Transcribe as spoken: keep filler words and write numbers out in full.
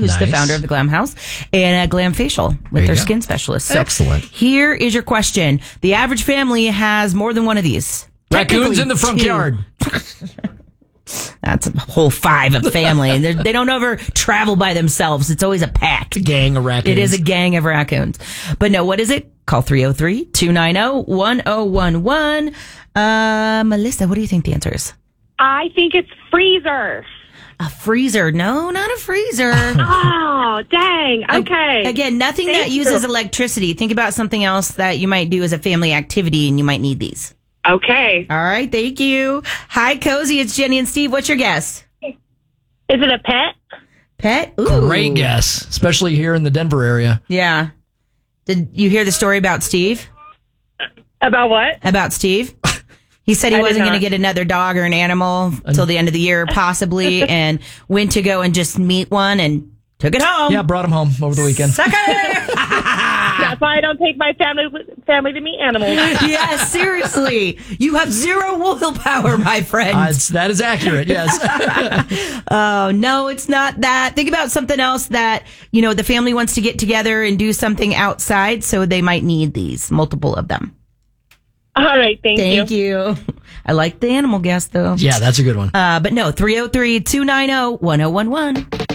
who's Nice. the founder of the Glam House, and uh, Glam Facial with you their go. skin specialist. So Excellent. Here is your question. The average family has more than one of these. Raccoons Technically in the front two. yard. That's a whole five of family. They're, they don't ever travel by themselves. It's always a pack. Gang of raccoons. It is a gang of raccoons. But no, what is it? Call three oh three, two nine zero, one oh one one. Uh, Melissa, what do you think the answer is? I think it's freezer. A freezer. No, not a freezer. Oh, dang. Okay. Again, nothing Thank that uses you. electricity. Think about something else that you might do as a family activity and you might need these. Okay. All right. Thank you. Hi, Cozy. It's Jenny and Steve. What's your guess? Is it a pet? Pet? Ooh. Great guess, especially here in the Denver area. Yeah. Did you hear the story about Steve? About what? About Steve? He said he I did wasn't going to not. get another dog or an animal until the end of the year, possibly, and went to go and just meet one and took it home. Yeah, brought him home over the weekend. Sucker! That's why I don't take my family family to meet animals. Yeah, seriously. You have zero willpower, my friend. Uh, it's, that is accurate, yes. Oh, no, it's not that. Think about something else that, you know, the family wants to get together and do something outside, so they might need these, multiple of them. All right. Thank, Thank you. you. I like the animal guess, though. Yeah, that's a good one. Uh, but no, three oh three, two nine zero, one oh one one.